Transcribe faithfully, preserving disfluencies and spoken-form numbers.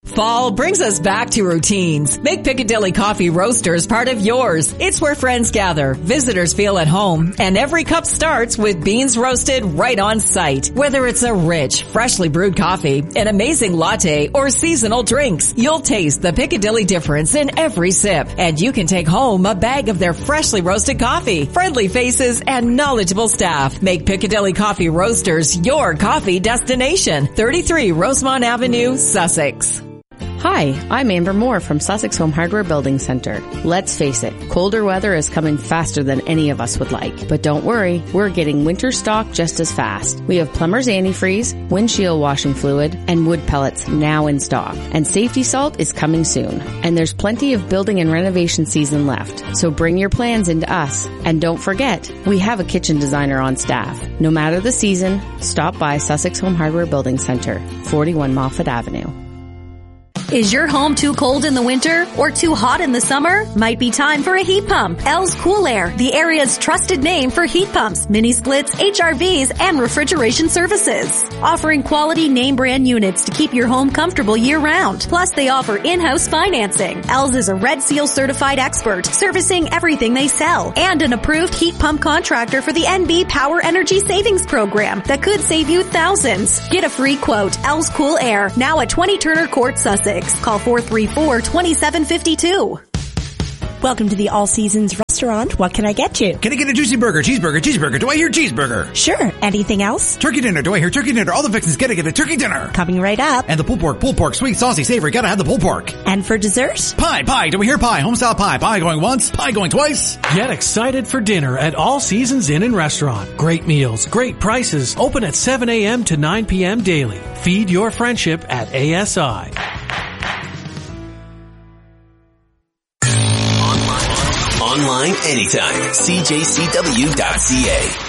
Fall brings us back to routines. Make Piccadilly Coffee Roasters part of yours. It's where friends gather, visitors feel at home, and every cup starts with beans roasted right on site. Whether it's a rich, freshly brewed coffee, an amazing latte, or seasonal drinks, you'll taste the Piccadilly difference in every sip. And you can take home a bag of their freshly roasted coffee. Friendly faces and knowledgeable staff make Piccadilly Coffee Roasters your coffee destination. thirty-three Rosemont Avenue, Sussex. Hi, I'm Amber Moore from Sussex Home Hardware Building Center. Let's face it, colder weather is coming faster than any of us would like. But don't worry, we're getting winter stock just as fast. We have Plumber's Antifreeze, windshield washing fluid, and wood pellets now in stock. And safety salt is coming soon. And there's plenty of building and renovation season left. So bring your plans into us. And don't forget, we have a kitchen designer on staff. No matter the season, stop by Sussex Home Hardware Building Center, forty-one Moffat Avenue. Is your home too cold in the winter or too hot in the summer? Might be time for a heat pump. L's Cool Air, the area's trusted name for heat pumps, mini splits, H R Vs, and refrigeration services. Offering quality name brand units to keep your home comfortable year round. Plus, they offer in-house financing. L's is a Red Seal certified expert, servicing everything they sell, and an approved heat pump contractor for the N B Power Energy Savings Program that could save you thousands. Get a free quote. L's Cool Air, now at twenty Turner Court, Sussex. Call four three four, two seven five two. Welcome to the All Seasons Restaurant. What can I get you? Can I get a juicy burger, cheeseburger, cheeseburger? Do I hear cheeseburger? Sure. Anything else? Turkey dinner. Do I hear turkey dinner? All the fixings. Gotta get a turkey dinner. Coming right up. And the pulled pork, pulled pork, sweet, saucy, savory. Gotta have the pulled pork. And for dessert? Pie, pie. Do we hear pie? Homestyle pie. Pie going once, pie going twice. Get excited for dinner at All Seasons Inn and Restaurant. Great meals, great prices. Open at seven a.m. to nine p.m. daily. Feed your friendship at A S I. Online anytime. C J C W dot C A.